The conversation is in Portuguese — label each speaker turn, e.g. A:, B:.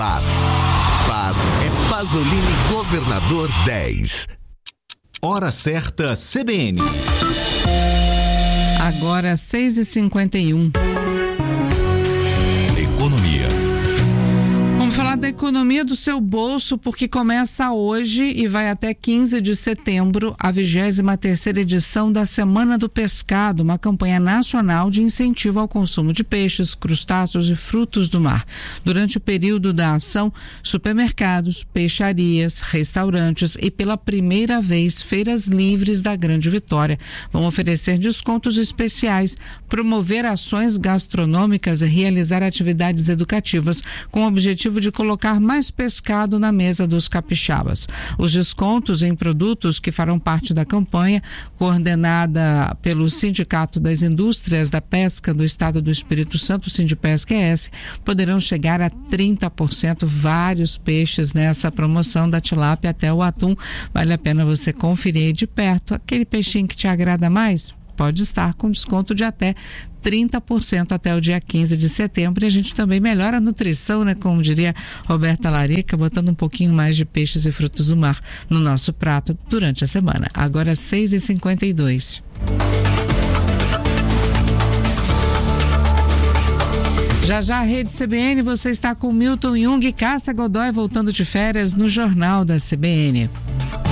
A: Paz. Paz é Pasolini Governador 10.
B: Hora certa, CBN.
C: Agora 6h51.
B: Economia.
C: Vamos falar da economia do seu bolso, porque começa hoje e vai até 15 de setembro a 23ª edição da Semana do Pescado, uma campanha nacional de incentivo ao consumo de peixes, crustáceos e frutos do mar. Durante o período da ação, supermercados, peixarias, restaurantes e pela primeira vez feiras livres da Grande Vitória vão oferecer descontos especiais, promover ações gastronômicas e realizar atividades educativas com o objetivo de colocar mais pescado na mesa dos capixabas. Os descontos em produtos que farão parte da campanha, coordenada pelo Sindicato das Indústrias da Pesca do Estado do Espírito Santo, Sindipesca-ES, poderão chegar a 30%. Vários peixes nessa promoção, da tilápia até o atum. Vale a pena você conferir aí de perto. Aquele peixinho que te agrada mais pode estar com desconto de até 30% até o dia 15 de setembro. E a gente também melhora a nutrição, né? Como diria Roberta Larica, botando um pouquinho mais de peixes e frutos do mar no nosso prato durante a semana. Agora 6h52. Já a Rede CBN, você está com Milton Jung e Cássia Godoy voltando de férias no Jornal da CBN.